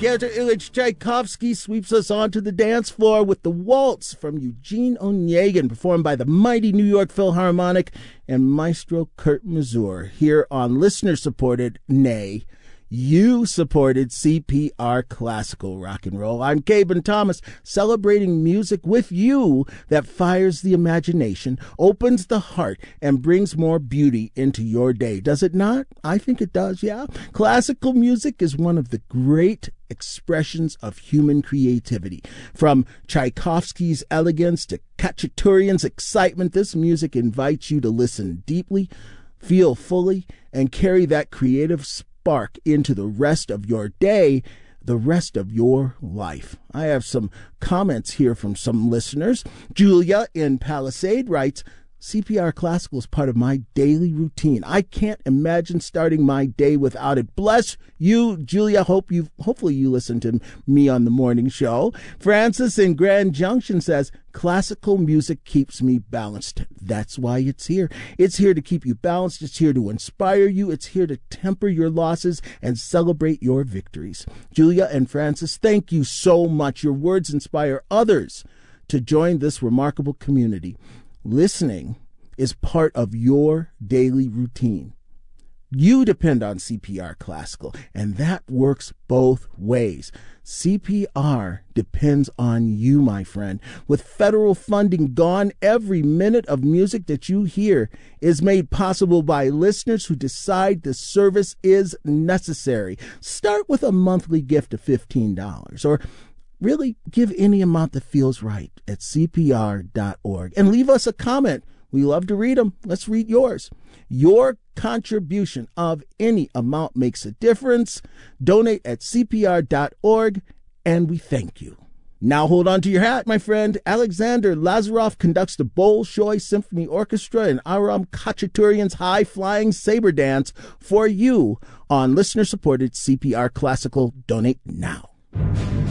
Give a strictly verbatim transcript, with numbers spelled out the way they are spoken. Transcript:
Pyotr Ilyich Tchaikovsky sweeps us onto the dance floor with the Waltz from Eugene Onegin, performed by the mighty New York Philharmonic and Maestro Kurt Masur, here on listener-supported, nay, you-supported C P R Classical Rock and Roll. I'm Caben Thomas, celebrating music with you that fires the imagination, opens the heart, and brings more beauty into your day. Does it not? I think it does, yeah. Classical music is one of the great expressions of human creativity. From Tchaikovsky's elegance to Khachaturian's excitement, this music invites you to listen deeply, feel fully, and carry that creative spark spark into the rest of your day, the rest of your life. I have some comments here from some listeners. Julia in Palisade writes, C P R Classical is part of my daily routine. I can't imagine starting my day without it. Bless you, Julia. Hope you, hopefully you listen to me on the morning show. Francis in Grand Junction says, classical music keeps me balanced. That's why it's here. It's here to keep you balanced. It's here to inspire you. It's here to temper your losses and celebrate your victories. Julia and Francis, thank you so much. Your words inspire others to join this remarkable community. Listening is part of your daily routine. You depend on C P R Classical, and that works both ways. C P R depends on you, my friend. With federal funding gone, every minute of music that you hear is made possible by listeners who decide the service is necessary. Start with a monthly gift of fifteen dollars, or really give any amount that feels right at C P R dot org. And leave us a comment. We love to read them. Let's read yours. Your contribution of any amount makes a difference. Donate at C P R dot org, and we thank you. Now hold on to your hat, my friend. Alexander Lazarov conducts the Bolshoi Symphony Orchestra and Aram Khachaturian's high-flying saber dance for you on listener-supported C P R Classical. Donate now.